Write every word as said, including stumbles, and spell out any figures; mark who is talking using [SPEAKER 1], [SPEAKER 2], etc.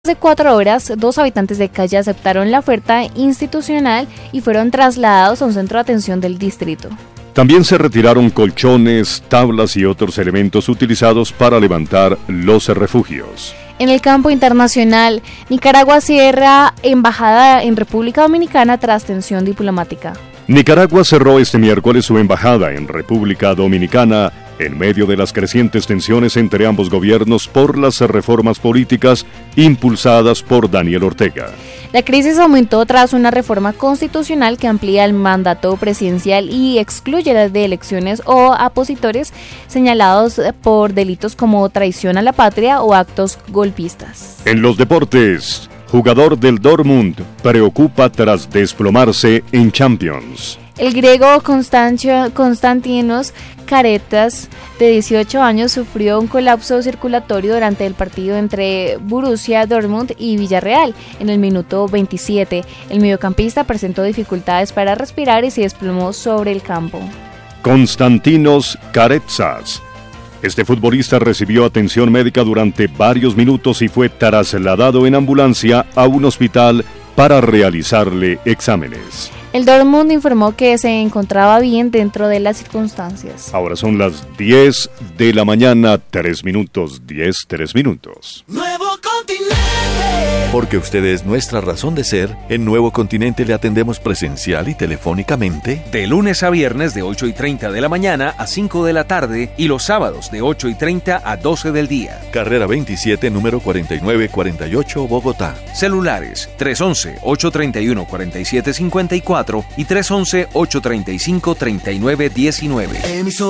[SPEAKER 1] De cuatro horas, dos habitantes de calle aceptaron la oferta institucional y fueron trasladados a un centro de atención del distrito.
[SPEAKER 2] También se retiraron colchones, tablas y otros elementos utilizados para levantar los refugios.
[SPEAKER 1] En el campo internacional, Nicaragua cierra embajada en República Dominicana tras tensión diplomática.
[SPEAKER 2] Nicaragua cerró este miércoles su embajada en República Dominicana en medio de las crecientes tensiones entre ambos gobiernos por las reformas políticas impulsadas por Daniel Ortega.
[SPEAKER 1] La crisis aumentó tras una reforma constitucional que amplía el mandato presidencial y excluye las de elecciones o opositores señalados por delitos como traición a la patria o actos golpistas.
[SPEAKER 2] En los deportes, jugador del Dortmund preocupa tras desplomarse en Champions.
[SPEAKER 1] El griego Constantio, Constantinos Caretas, de dieciocho años, sufrió un colapso circulatorio durante el partido entre Borussia Dortmund y Villarreal. En el minuto veintisiete, el mediocampista presentó dificultades para respirar y se desplomó sobre el campo.
[SPEAKER 2] Constantinos Caretas. Este futbolista recibió atención médica durante varios minutos y fue trasladado en ambulancia a un hospital para realizarle exámenes.
[SPEAKER 1] El Dortmund informó que se encontraba bien dentro de las circunstancias.
[SPEAKER 2] Ahora son las diez de la mañana, tres minutos, diez, tres minutos.
[SPEAKER 3] Nuevo Continente.
[SPEAKER 4] Porque usted es nuestra razón de ser, en Nuevo Continente le atendemos presencial y telefónicamente.
[SPEAKER 5] De lunes a viernes de ocho y treinta de la mañana a cinco de la tarde y los sábados de ocho y treinta a doce del día.
[SPEAKER 4] Carrera veintisiete, número cuarenta y nueve cuarenta y ocho, Bogotá.
[SPEAKER 5] Celulares tres once, ocho treinta y uno, cuarenta y siete cincuenta y cuatro y tres once, ocho treinta y cinco, treinta y nueve diecinueve.